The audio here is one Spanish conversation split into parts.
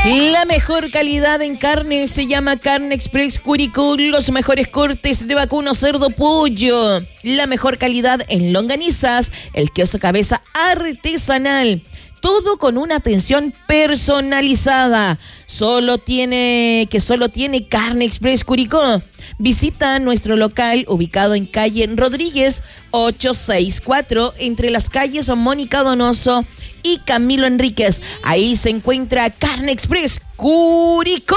La mejor calidad en carne se llama Carne Express Curicó. Los mejores cortes de vacuno, cerdo, pollo. La mejor calidad en longanizas. El queso cabeza artesanal. Todo con una atención personalizada. Solo tiene Carne Express Curicó. Visita nuestro local ubicado en calle Rodríguez 864 entre las calles Mónica Donoso y Camilo Enríquez. Ahí se encuentra Carne Express Curicó.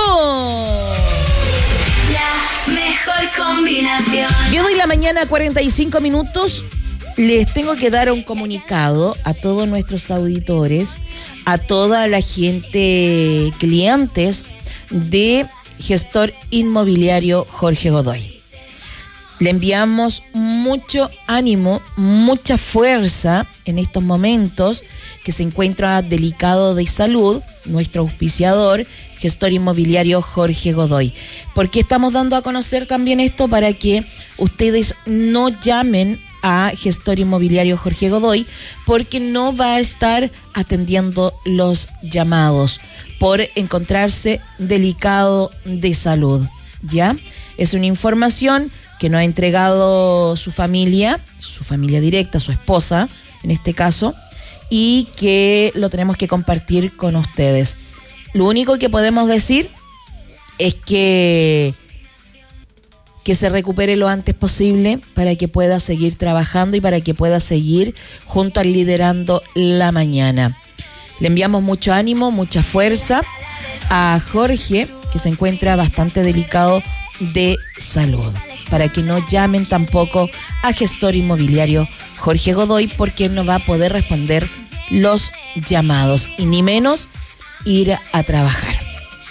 La mejor combinación. Yo doy la mañana 45 minutos. Les tengo que dar un comunicado a todos nuestros auditores, a toda la gente, clientes de Gestor Inmobiliario Jorge Godoy. Le enviamos mucho ánimo, mucha fuerza en estos momentos que se encuentra delicado de salud, nuestro auspiciador, Gestor Inmobiliario Jorge Godoy. Porque estamos dando a conocer también esto para que ustedes no llamen a Gestor Inmobiliario Jorge Godoy, porque no va a estar atendiendo los llamados por encontrarse delicado de salud, ¿ya? Es una información que nos ha entregado su familia directa, su esposa, en este caso, y que lo tenemos que compartir con ustedes. Lo único que podemos decir es que se recupere lo antes posible para que pueda seguir trabajando y para que pueda seguir junto al Liderando la Mañana. Le enviamos mucho ánimo, mucha fuerza a Jorge, que se encuentra bastante delicado de salud, para que no llamen tampoco a Gestor Inmobiliario Jorge Godoy, porque él no va a poder responder los llamados y ni menos ir a trabajar.